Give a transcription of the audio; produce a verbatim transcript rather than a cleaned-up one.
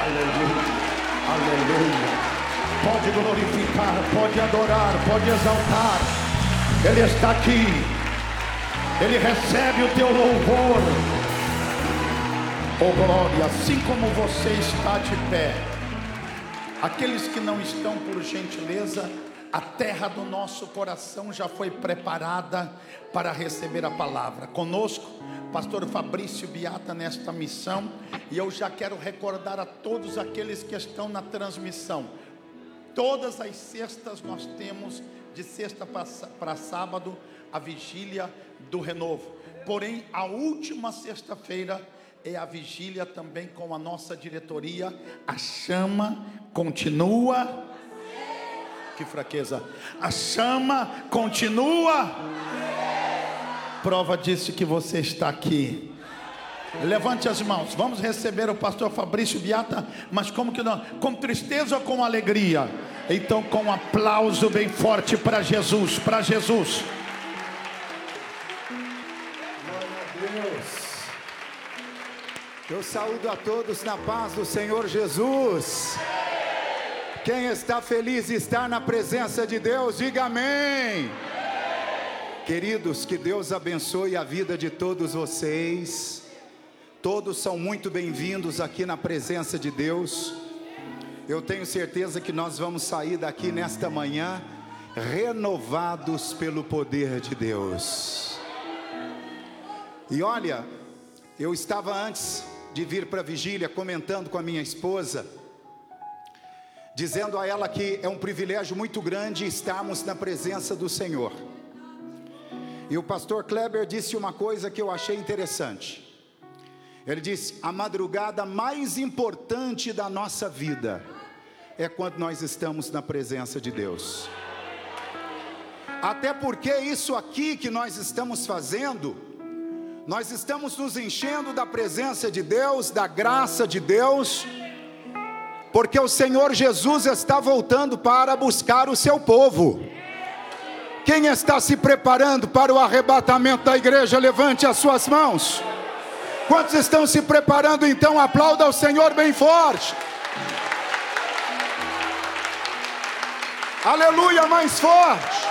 Aleluia, aleluia. Pode glorificar, pode adorar, pode exaltar. Ele está aqui. Ele recebe o teu louvor. Oh glória, assim como você está de pé, aqueles que não estão, por gentileza, a terra do nosso coração já foi preparada para receber a palavra. Conosco, pastor Fabrício Biata nesta missão. E eu já quero recordar a todos aqueles que estão na transmissão. Todas as sextas nós temos, de sexta para sábado, a vigília do renovo. Porém, a última sexta-feira é a vigília também com a nossa diretoria. A chama continua. Que fraqueza. A chama continua. Prova disso que você está aqui. Levante as mãos. Vamos receber o pastor Fabrício Biata. Mas como que não? Com tristeza ou com alegria? Então com um aplauso bem forte para Jesus. Para Jesus. Glória a Deus. Eu saúdo a todos na paz do Senhor Jesus. Quem está feliz de estar na presença de Deus, diga amém. Queridos, que Deus abençoe a vida de todos vocês. Todos são muito bem-vindos aqui na presença de Deus. Eu tenho certeza que nós vamos sair daqui nesta manhã renovados pelo poder de Deus. E olha, eu estava antes de vir para a vigília comentando com a minha esposa, dizendo a ela que é um privilégio muito grande estarmos na presença do Senhor. E o pastor Kleber disse uma coisa que eu achei interessante. Ele disse: a madrugada mais importante da nossa vida é quando nós estamos na presença de Deus. Até porque isso aqui que nós estamos fazendo, nós estamos nos enchendo da presença de Deus, da graça de Deus, porque o Senhor Jesus está voltando para buscar o seu povo. Quem está se preparando para o arrebatamento da igreja, levante as suas mãos. Quantos estão se preparando? Então aplauda o Senhor bem forte. Aleluia, mais forte.